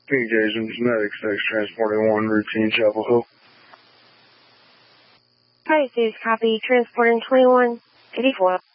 Engage in Genetic 6, transporting 1, routine Chapel Hill. Hi, Zeus, copy, transporting 2184.